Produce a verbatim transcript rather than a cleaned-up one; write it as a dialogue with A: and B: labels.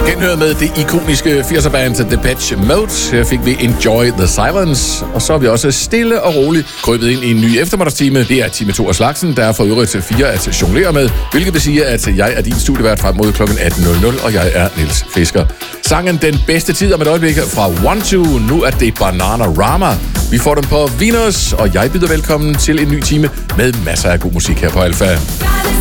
A: Genhørt med det ikoniske firser-band Depeche Mode. Her fik vi Enjoy the Silence. Og så er vi også stille og roligt krybet ind i en ny eftermiddagstime. Det er time to af slagsen. Der er for øvrigt fire at jonglere med. Hvilket vil sige, at jeg er din studievært frem mod klokken atten nul nul, og jeg er Niels Fisker. Sangen Den Bedste Tid om et øjeblik fra One Two. Nu er det Bananarama. Vi får den på Venus, og jeg byder velkommen til en ny time med masser af god musik her på Alpha.